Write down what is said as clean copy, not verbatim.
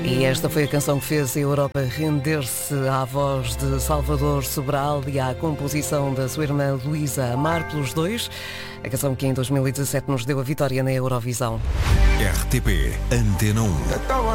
E esta foi a canção que fez a Europa render-se à voz de Salvador Sobral e à composição da sua irmã Luísa, Amar pelos Dois, a canção que em 2017 nos deu a vitória na Eurovisão. RTP Antena 1.